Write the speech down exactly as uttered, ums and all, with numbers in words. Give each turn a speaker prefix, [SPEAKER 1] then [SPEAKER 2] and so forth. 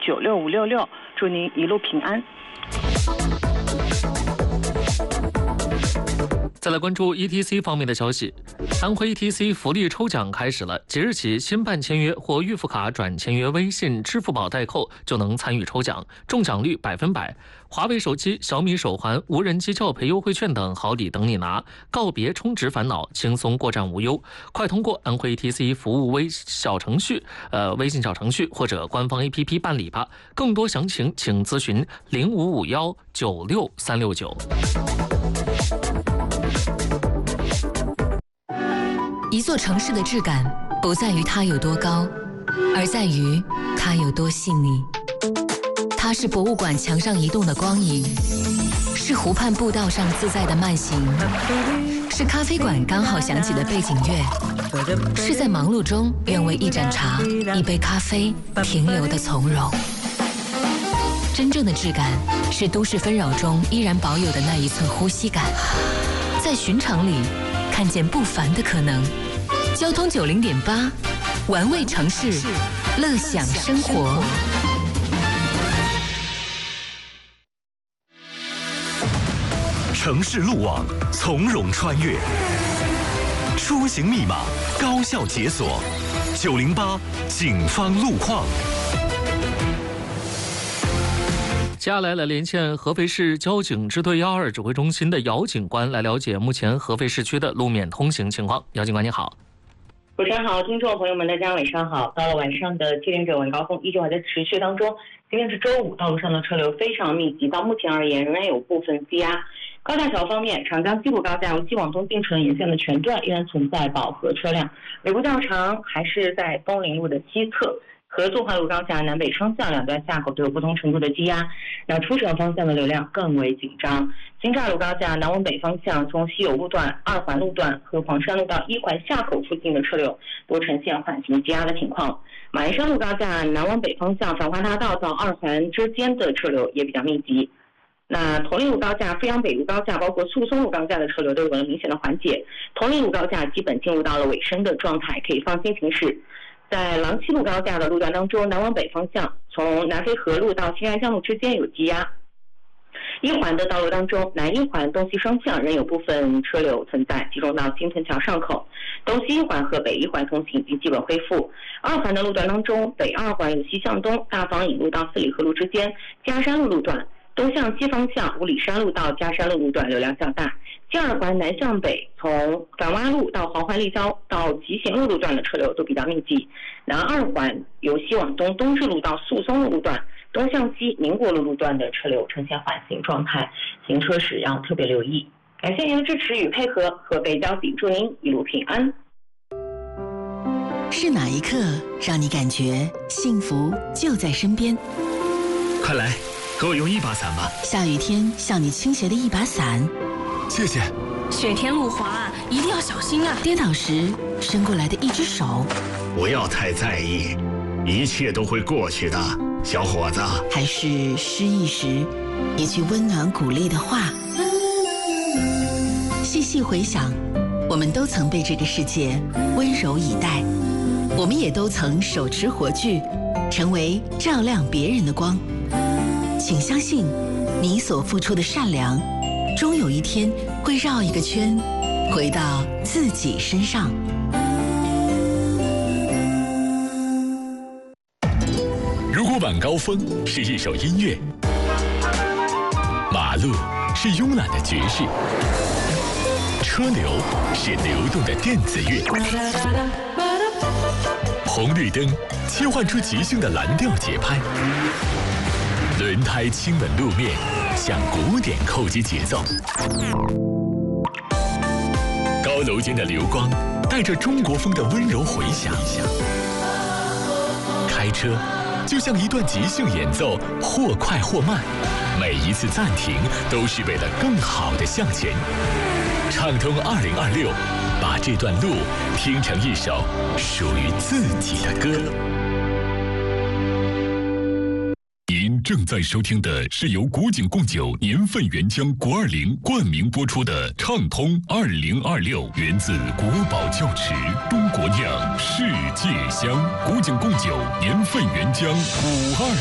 [SPEAKER 1] 九六五六六，祝您一路平安。
[SPEAKER 2] 再来关注 E T C 方面的消息，安徽 E T C 福利抽奖开始了，即日起新办签约或预付卡转签约微信、支付宝代扣就能参与抽奖，中奖率百分百。华为手机、小米手环、无人机教培优惠券等好礼等你拿，告别充值烦恼，轻松过站无忧。快通过安徽 E T C 服务微小程序、呃微信小程序或者官方 A P P 办理吧。更多详情请咨询零五五幺九六三六九。
[SPEAKER 3] 一座城市的质感不在于它有多高，而在于它有多细腻。它是博物馆墙上移动的光影，是湖畔步道上自在的慢行，是咖啡馆刚好响起的背景乐，是在忙碌中愿为一盏茶、一杯咖啡停留的从容。真正的质感是都市纷扰中依然保有的那一寸呼吸感，在寻常里看见不凡的可能。交通九零点八，玩味城市，乐享生活。
[SPEAKER 4] 城市路网从容穿越，出行密码高效解锁。九零八警方路况。
[SPEAKER 2] 接下来来连线合肥市交警支队幺二指挥中心的姚警官，来了解目前合肥市区的路面通行情况。姚警官你好。
[SPEAKER 5] 主持人好，听众朋友们大家晚上好。到了晚上的七点整晚高峰依旧还在持续当中，今天是周五，道路上的车流非常密集，到目前而言仍然有部分积压。高架桥方面，长江西路高架由西往东进城沿线的全段依然存在饱和车辆，尾部较长，还是在枫林路的西侧和纵环路高架南北双向两段下口都有不同程度的积压，那出城方向的流量更为紧张。新栅路高架南往北方向，从西友路段、二环路段和黄山路到一环下口附近的车流都呈现缓行积压的情况。马鞍山路高架南往北方向，繁华大道到二环之间的车流也比较密集。那铜陵路高架、阜阳北路高架，包括速松路高架的车流都有了明显的缓解。铜陵路高架基本进入到了尾声的状态，可以放心行驶。在郎七路高架的路段当中，南往北方向，从南飞河路到新安江路之间有积压。一环的道路当中，南一环东西双向仍有部分车流存在，集中到金屯桥上口。东西一环和北一环通行已经基本恢复。二环的路段当中，北二环由西向东，大坊引路到四里河路之间，嘉山路路段东向西方向，五里山路到嘉山路路段流量较大。第二环南向北，从转洼路到黄环立交到集贤路路段的车流都比较密集。南二环由西往东，东至路到速松路路段，东向西民国路路段的车流呈现缓行状态，行车时要特别留意。感谢您的支持与配合，河北交警祝您一路平安。
[SPEAKER 3] 是哪一刻让你感觉幸福就在身边？
[SPEAKER 4] 快来，给我用一把伞吧。
[SPEAKER 3] 下雨天向你倾斜的一把伞。
[SPEAKER 4] 谢谢。
[SPEAKER 6] 雪天路滑，一定要小心啊！
[SPEAKER 3] 跌倒时伸过来的一只手。
[SPEAKER 7] 不要太在意，一切都会过去的，小伙子。
[SPEAKER 3] 还是失意时一句温暖鼓励的话。细细回想，我们都曾被这个世界温柔以待，我们也都曾手持火炬，成为照亮别人的光。请相信，你所付出的善良，终有一天会绕一个圈，回到自己身上。
[SPEAKER 8] 如果晚高峰是一首音乐，马路是慵懒的爵士，车流是流动的电子乐，红绿灯切换出即兴的蓝调节拍，轮胎亲吻路面，向鼓点扣击节奏。高楼间的流光带着中国风的温柔回响。开车就像一段即兴演奏，或快或慢，每一次暂停都是为了更好的向前。畅通二零二六，把这段路听成一首属于自己的歌。您正在收听的是由古井贡酒年份原浆国二零冠名播出的《畅通二零二六》，源自国宝窖池，中国酿，世界香。古井贡酒年份原浆古二。